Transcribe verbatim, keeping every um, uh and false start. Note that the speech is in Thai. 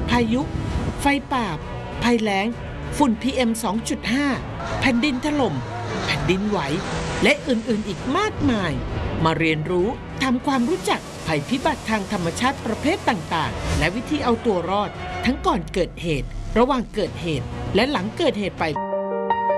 พายุ ไฟป่า ภัยแล้ง ฝุ่น พี เอ็ม สองจุดห้า แผ่นดินถล่ม แผ่นดินไหว และอื่นๆ อีกมากมาย มาเรียนรู้ทำความรู้จักภัยพิบัติทางธรรมชาติประเภทต่างๆ และวิธีเอาตัวรอดทั้งก่อนเกิดเหตุ ระหว่างเกิดเหตุ และหลังเกิดเหตุไป